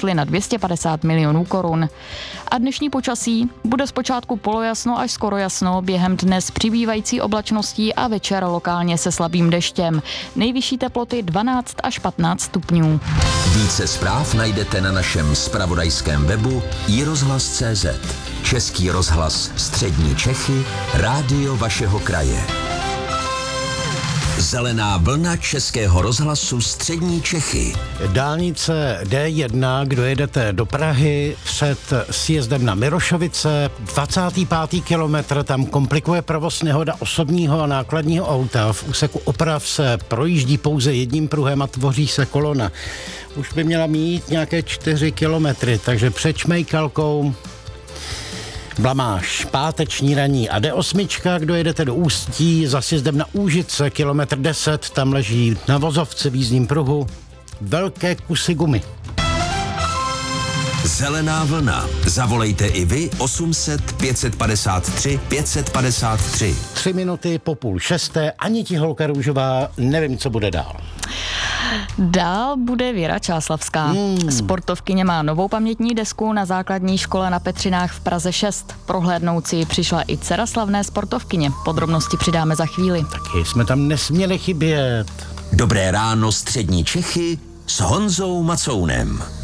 vyrostly na 250 milionů korun. A dnešní počasí bude zpočátku polojasno až skoro jasno, během dne s přibývající oblačností a večer lokálně se slabým deštěm. Nejvyšší teploty 12 až 15 stupňů. Více zpráv najdete na našem zpravodajském webu iRozhlas.cz. Český rozhlas Střední Čechy, rádio vašeho kraje. Zelená vlna Českého rozhlasu Střední Čechy. Dálnice D1, kdo jedete do Prahy před sjezdem na Mirošovice, 25. kilometr, tam komplikuje provoz nehoda osobního a nákladního auta. V úseku oprav se projíždí pouze jedním pruhem a tvoří se kolona. Už by měla mít nějaké 4 kilometry, takže před Šmejkalkou blamáž, páteční raní. A D8, kdo jedete do Ústí, za sjezdem na Úžice, kilometr 10, tam leží na vozovce v jízdním pruhu velké kusy gumy. Zelená vlna. Zavolejte i vy 800 553 553. 3 minuty po 5:30, ani ti holka růžová, nevím, co bude dál. Dál bude Věra Čáslavská. Sportovkyně má novou pamětní desku na základní škole na Petřinách v Praze 6. Prohlédnout si přišla i dcera slavné sportovkyně. Podrobnosti přidáme za chvíli. Taky jsme tam nesměli chybět. Dobré ráno Střední Čechy s Honzou Macounem.